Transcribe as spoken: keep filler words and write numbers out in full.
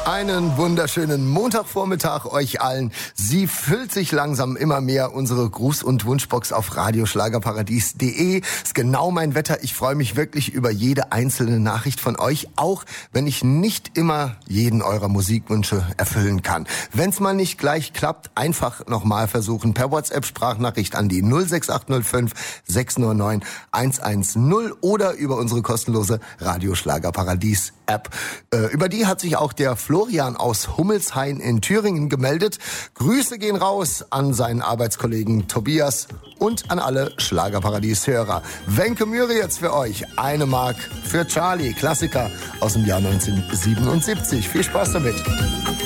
Einen wunderschönen Montagvormittag euch allen. Sie füllt sich langsam immer mehr, unsere Gruß- und Wunschbox auf radioschlagerparadies punkt de. Ist genau mein Wetter. Ich freue mich wirklich über jede einzelne Nachricht von euch, auch wenn ich nicht immer jeden eurer Musikwünsche erfüllen kann. Wenn es mal nicht gleich klappt, einfach nochmal versuchen per WhatsApp-Sprachnachricht an die null sechs acht null fünf sechs null neun eins eins null oder über unsere kostenlose Radioschlagerparadies App. Äh, über die hat sich auch der Florian aus Hummelshain in Thüringen gemeldet. Grüße gehen raus an seinen Arbeitskollegen Tobias und an alle Schlagerparadies-Hörer. Wenke Mühre jetzt für euch. Eine Mark für Charlie. Klassiker aus dem Jahr neunzehnhundertsiebenundsiebzig. Viel Spaß damit.